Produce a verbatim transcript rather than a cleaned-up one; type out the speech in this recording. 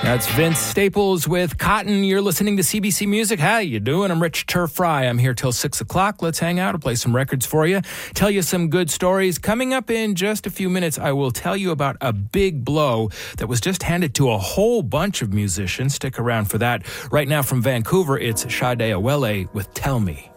That's Vince Staples with Cotton. You're listening to C B C Music. How you doing? I'm Rich Turfry. I'm here till six o'clock. Let's hang out and play some records for you. Tell you some good stories. Coming up in just a few minutes, I will tell you about a big blow that was just handed to a whole bunch of musicians. Stick around for that. Right now from Vancouver, it's Sade Awele with Tell Me.